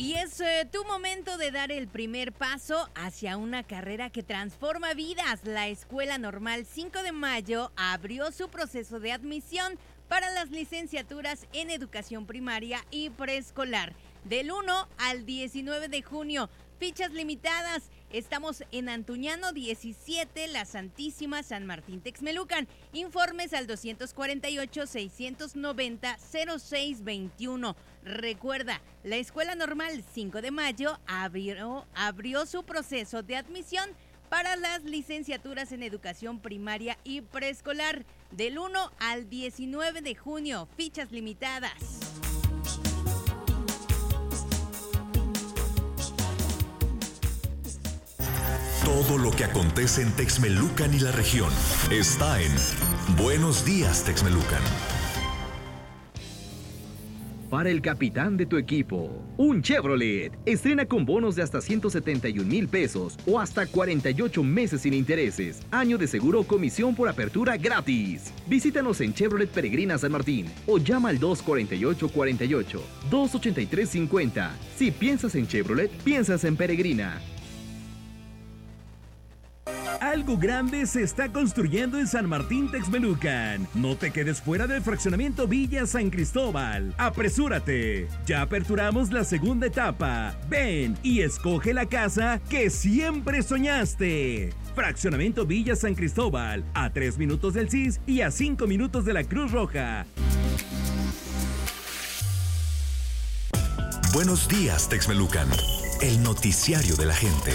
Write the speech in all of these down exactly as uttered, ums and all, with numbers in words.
Y es eh, tu momento de dar el primer paso hacia una carrera que transforma vidas. La Escuela Normal cinco de mayo abrió su proceso de admisión para las licenciaturas en educación primaria y preescolar del uno al diecinueve de junio. Fichas limitadas. Estamos en Antuñano diecisiete, La Santísima, San Martín Texmelucan. Informes al dos cuatro ocho, seis nueve cero, cero seis dos uno. Recuerda, la Escuela Normal cinco de mayo abrió, abrió su proceso de admisión para las licenciaturas en educación primaria y preescolar del uno al diecinueve de junio. Fichas limitadas. Todo lo que acontece en Texmelucan y la región está en Buenos Días, Texmelucan. Para el capitán de tu equipo, un Chevrolet. Estrena con bonos de hasta ciento setenta y un mil pesos o hasta cuarenta y ocho meses sin intereses. Año de seguro o comisión por apertura gratis. Visítanos en Chevrolet Peregrina San Martín o llama al dos cuatro ocho, cuatro ocho, dos ocho tres cinco cero. Si piensas en Chevrolet, piensas en Peregrina. Algo grande se está construyendo en San Martín Texmelucan. No te quedes fuera del fraccionamiento Villa San Cristóbal. ¡Apresúrate! Ya aperturamos la segunda etapa. Ven y escoge la casa que siempre soñaste. Fraccionamiento Villa San Cristóbal, a tres minutos del C I S y a cinco minutos de la Cruz Roja. Buenos días, Texmelucan. El noticiario de la gente.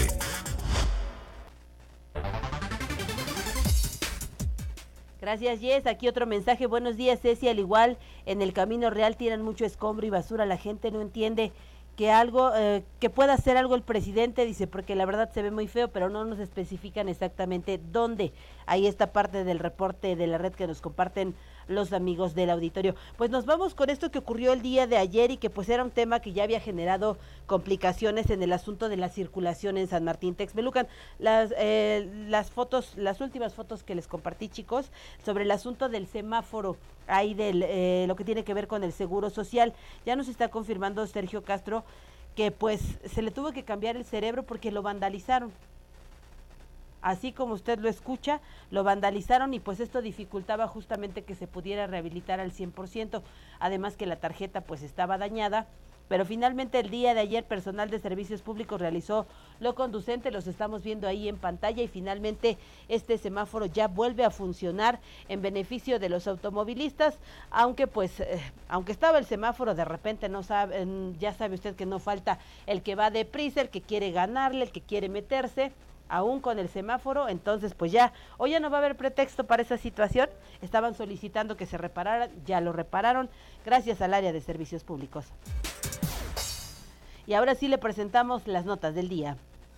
Gracias, Jess. Aquí otro mensaje. Buenos días, Ceci. Al igual, en el Camino Real tiran mucho escombro y basura. La gente no entiende que algo, eh, que pueda hacer algo el presidente, dice, porque la verdad se ve muy feo, pero no nos especifican exactamente dónde. Ahí está parte del reporte de la red que nos comparten los amigos del auditorio. Pues nos vamos con esto que ocurrió el día de ayer y que pues era un tema que ya había generado complicaciones en el asunto de la circulación en San Martín Texmelucan. Las, eh, las fotos, las últimas fotos que les compartí, chicos, sobre el asunto del semáforo, ahí del eh, lo que tiene que ver con el seguro social. Ya nos está confirmando Sergio Castro que pues se le tuvo que cambiar el cerebro porque lo vandalizaron. Así como usted lo escucha, lo vandalizaron y pues esto dificultaba justamente que se pudiera rehabilitar al cien por ciento, además que la tarjeta pues estaba dañada, pero finalmente el día de ayer personal de servicios públicos realizó lo conducente, los estamos viendo ahí en pantalla y finalmente este semáforo ya vuelve a funcionar en beneficio de los automovilistas, aunque pues, eh, aunque estaba el semáforo, de repente no sabe, ya sabe usted que no falta el que va deprisa, el que quiere ganarle, el que quiere meterse, aún con el semáforo, entonces pues ya, hoy ya no va a haber pretexto para esa situación, estaban solicitando que se reparara, ya lo repararon, gracias al área de servicios públicos. Y ahora sí le presentamos las notas del día.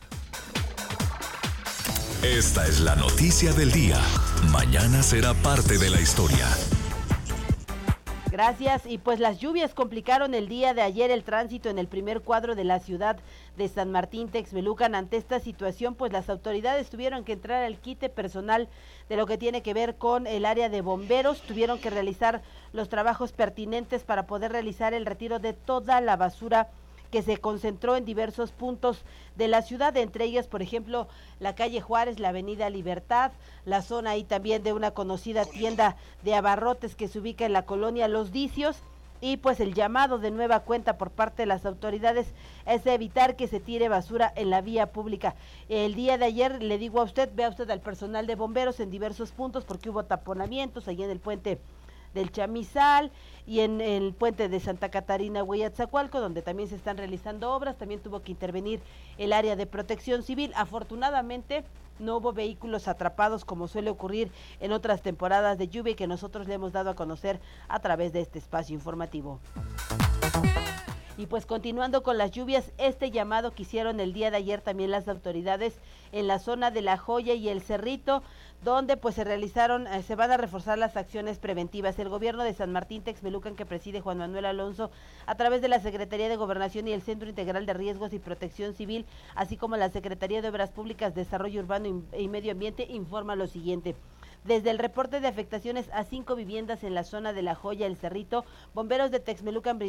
Esta es la noticia del día. Mañana será parte de la historia. Gracias, y pues las lluvias complicaron el día de ayer el tránsito en el primer cuadro de la ciudad de San Martín Texmelucan. Ante esta situación, pues las autoridades tuvieron que entrar al quite personal de lo que tiene que ver con el área de bomberos, tuvieron que realizar los trabajos pertinentes para poder realizar el retiro de toda la basura que se concentró en diversos puntos de la ciudad, entre ellas, por ejemplo, la calle Juárez, la avenida Libertad, la zona ahí también de una conocida tienda de abarrotes que se ubica en la colonia Los Dicios, y pues el llamado de nueva cuenta por parte de las autoridades es evitar que se tire basura en la vía pública. El día de ayer, le digo a usted, vea usted al personal de bomberos en diversos puntos porque hubo taponamientos allí en el puente del Chamizal y en el puente de Santa Catarina, Hueyatzacualco, donde también se están realizando obras. También tuvo que intervenir el área de protección civil. Afortunadamente no hubo vehículos atrapados como suele ocurrir en otras temporadas de lluvia y que nosotros le hemos dado a conocer a través de este espacio informativo. Y pues continuando con las lluvias, este llamado que hicieron el día de ayer también las autoridades en la zona de La Joya y El Cerrito, donde pues se realizaron, eh, se van a reforzar las acciones preventivas. El gobierno de San Martín Texmelucan, que preside Juan Manuel Alonso, a través de la Secretaría de Gobernación y el Centro Integral de Riesgos y Protección Civil, así como la Secretaría de Obras Públicas, Desarrollo Urbano y Medio Ambiente, informa lo siguiente. Desde el reporte de afectaciones a cinco viviendas en la zona de La Joya, El Cerrito, bomberos de Texmelucan